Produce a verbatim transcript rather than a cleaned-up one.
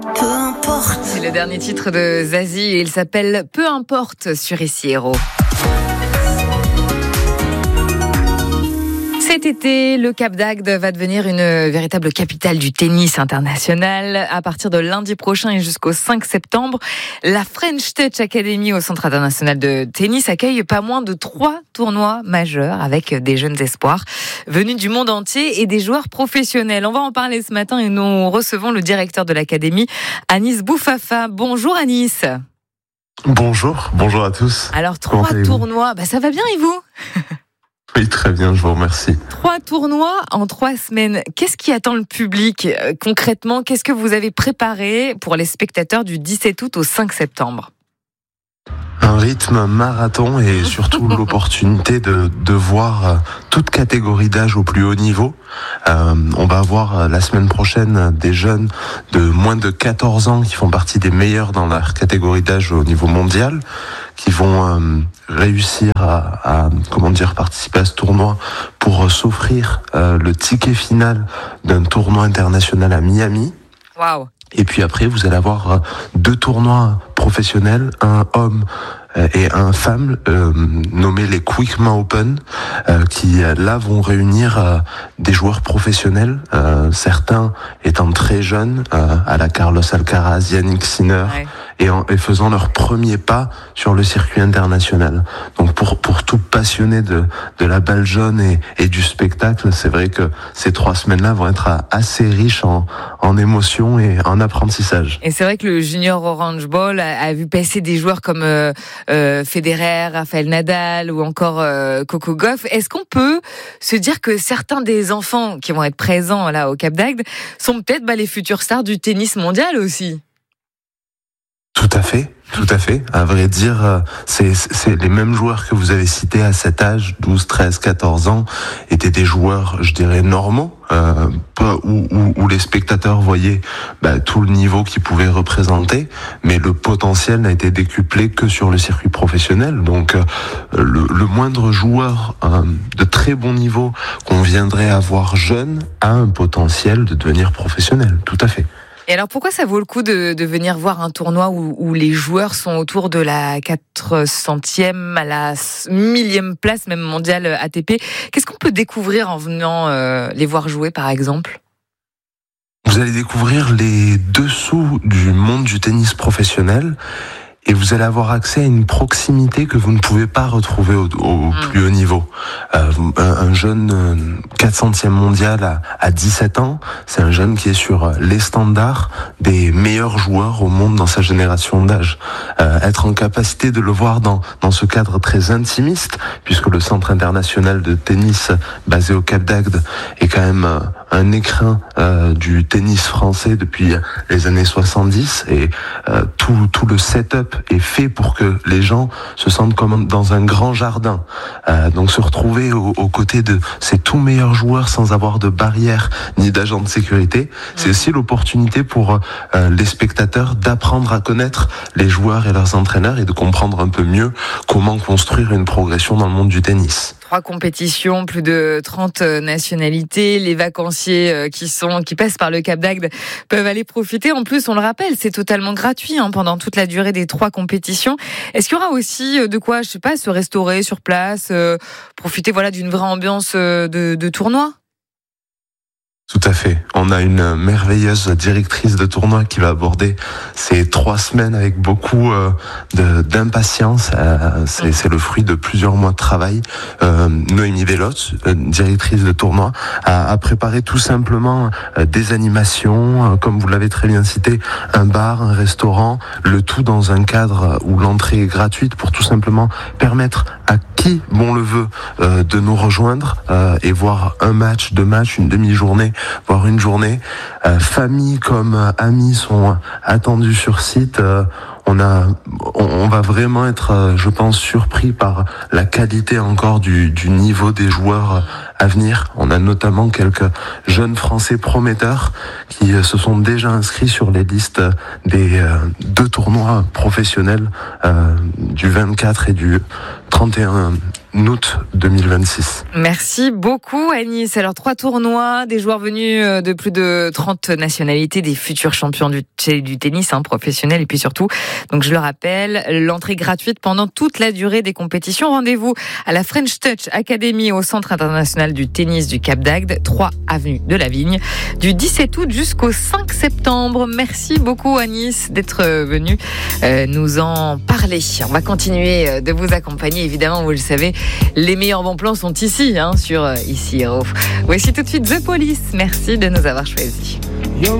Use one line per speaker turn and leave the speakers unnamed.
Peu importe.
C'est le dernier titre de Zazie et il s'appelle Peu importe sur Ici Héros. Cet été, le Cap d'Agde va devenir une véritable capitale du tennis international. À partir de lundi prochain et jusqu'au cinq septembre, la French Touch Academy au Centre international de tennis accueille pas moins de trois tournois majeurs avec des jeunes espoirs venus du monde entier et des joueurs professionnels. On va en parler ce matin et nous recevons le directeur de l'académie, Anis Boufafa. Bonjour Anis.
Bonjour, bonjour à tous.
Alors trois tournois, bah ça va bien et vous ?
Oui, très bien, je vous remercie.
Trois tournois en trois semaines. Qu'est-ce qui attend le public euh, concrètement ? Qu'est-ce que vous avez préparé pour les spectateurs du dix-sept août au cinq septembre ?
Un rythme marathon et surtout l'opportunité de, de voir toute catégorie d'âge au plus haut niveau. Euh, on va avoir la semaine prochaine des jeunes de moins de quatorze ans qui font partie des meilleurs dans leur catégorie d'âge au niveau mondial, qui vont euh, réussir à, à comment dire participer à ce tournoi pour s'offrir euh, le ticket final d'un tournoi international à Miami.
Waouh.
Et puis après, vous allez avoir deux tournois professionnels, un homme et un femme, euh, nommés les Quickma Open, euh, qui là vont réunir euh, des joueurs professionnels, euh, certains étant très jeunes, euh, à la Carlos Alcaraz, Yannick Sinner, ouais. et, en, et faisant leur premier pas sur le circuit international. Donc pour pour tout passionné de de la balle jaune et, et du spectacle, c'est vrai que ces trois semaines-là vont être assez riches en en émotions et en apprentissage.
Et c'est vrai que le Junior Orange Bowl a, a vu passer des joueurs comme euh, euh, Federer, Rafael Nadal ou encore euh, Coco Gauff. Est-ce qu'on peut se dire que certains des enfants qui vont être présents là au Cap d'Agde sont peut-être bah, les futures stars du tennis mondial aussi ?
Tout à fait, tout à fait. À vrai dire, c'est, c'est les mêmes joueurs que vous avez cités à cet âge, douze, treize, quatorze ans, étaient des joueurs, je dirais, normaux, euh, où, où, où les spectateurs voyaient bah, tout le niveau qu'ils pouvaient représenter, mais le potentiel n'a été décuplé que sur le circuit professionnel. Donc, euh, le, le moindre joueur euh, de très bon niveau qu'on viendrait avoir jeune a un potentiel de devenir professionnel, tout à fait.
Et alors pourquoi ça vaut le coup de, de venir voir un tournoi où, où les joueurs sont autour de la quatre centième à la millième place, même mondiale A T P ? Qu'est-ce qu'on peut découvrir en venant euh, les voir jouer par exemple ?
Vous allez découvrir les dessous du monde du tennis professionnel et vous allez avoir accès à une proximité que vous ne pouvez pas retrouver au, au mmh. plus haut niveau. Euh, un, un jeune quatre centième mondial à, à dix-sept ans, c'est un jeune qui est sur les standards des meilleurs joueurs au monde dans sa génération d'âge. Euh, être en capacité de le voir dans, dans ce cadre très intimiste, puisque le Centre international de tennis basé au Cap d'Agde est quand même euh, un écrin euh, du tennis français depuis les années soixante-dix, et euh, tout, tout le setup est fait pour que les gens se sentent comme dans un grand jardin. Euh, donc se retrouver aux, aux côtés de ces tout meilleurs joueurs sans avoir de barrière ni d'agent de sécurité, c'est aussi l'opportunité pour euh, les spectateurs d'apprendre à connaître les joueurs et leurs entraîneurs et de comprendre un peu mieux comment construire une progression dans le monde du tennis.
Trois compétitions, plus de trente nationalités. Les vacanciers qui sont, qui passent par le Cap d'Agde peuvent aller profiter. En plus, on le rappelle, c'est totalement gratuit hein, pendant toute la durée des trois compétitions. Est-ce qu'il y aura aussi de quoi, je sais pas, se restaurer sur place, euh, profiter voilà d'une vraie ambiance de, de tournoi ?
Tout à fait. On a une merveilleuse directrice de tournoi qui va aborder ces trois semaines avec beaucoup euh, de, d'impatience. Euh, c'est, c'est le fruit de plusieurs mois de travail. Euh, Noémie Velotte, directrice de tournoi, a, a préparé tout simplement euh, des animations, euh, comme vous l'avez très bien cité, un bar, un restaurant, le tout dans un cadre où l'entrée est gratuite pour tout simplement permettre à qui bon le veut euh, de nous rejoindre euh, et voir un match, deux matchs, une demi-journée, voire une journée. Euh, famille comme euh, amis sont attendus sur site. Euh, on a, on, on va vraiment être, euh, je pense, surpris par la qualité encore du, du niveau des joueurs euh, à venir. On a notamment quelques jeunes Français prometteurs qui euh, se sont déjà inscrits sur les listes des euh, deux tournois professionnels euh, du vingt-quatre et du trente et un août deux mille vingt-six.
Merci beaucoup Anis. Alors trois tournois, des joueurs venus de plus de trente nationalités, des futurs champions du, du tennis hein, professionnel et puis surtout, donc je le rappelle, l'entrée gratuite pendant toute la durée des compétitions. Rendez-vous à la French Touch Academy au Centre international du tennis du Cap d'Agde, trois avenue de la Vigne, du dix-sept août jusqu'au cinq septembre. Merci beaucoup Anis d'être venu euh, nous en parler. On va continuer de vous accompagner, évidemment, vous le savez, les meilleurs bons plans sont ici, hein, sur Ici Héros. Voici tout de suite The Police. Merci de nous avoir choisis.